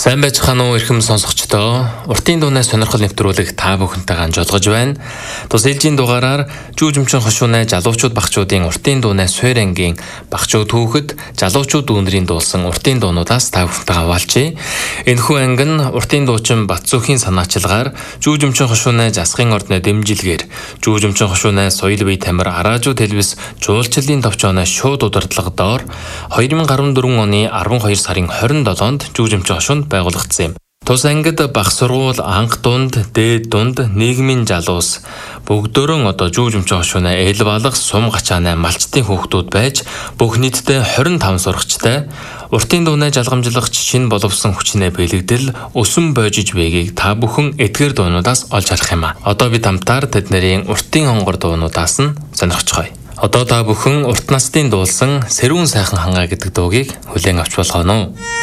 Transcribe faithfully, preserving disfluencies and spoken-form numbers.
Сайн байцгаана уу эрхэм сонсогчдоо. Уртын дуунаас сонирхол нэвтрүүлэг та бүхэнтэйгээ жолгож байна. Тус ээлжийн дугаараар Жүүжмчин хошуунай залуучууд багчуудын уртын дуунаас суур ангийн багчууд түүхэд залуучууд дүүнэрийн дуулсан уртын дуунуудаас та бүхэнтэйгээ хаваалчээ. Энэхүү анги нь уртын дуучин Батцүхийн санаачилгаар Жүүжмчин хошуунай засгийн ордны дэмжилгээр Жүүжмчин хошуунай соёл бие тамир Араажуу телевиз жуулчлалын товчооноос шууд удирдлага доор две тысячи двадцать четыре оны twelve сарын twenty-sevenнд Жүүжмчин хошуунд байгуулагдсан юм. Тус ангид бага сургууль, анх дунд, дээд дунд, нийгмийн жалуус бүгдөрөн одоо Жүүжмчин хошуунай эл балах сум гачаанай малчтын хүүхдүүд байж бүх нийтдээ twenty-five сурагчтай уртын дуунай жалгамжлагч шинэ боловсон хүчнээ бэлэгдэл өсөн бойжиж байгийг та бүхэн эдгээр дуунуудаас олж харах юм а. Одоо бид хамтаар тэднэрийн уртын хонгор дуунуудаас нь сонирхцгоё. Одоо та бүхэн урт настын дуулсан Сэрүүн сайхан хангаа гэдэг дуугийг хүлээн авч болгоно уу?